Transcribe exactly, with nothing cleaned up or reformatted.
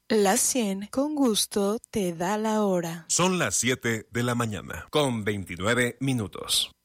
La cien con gusto te da la hora. Son las siete de la mañana, con veintinueve minutos.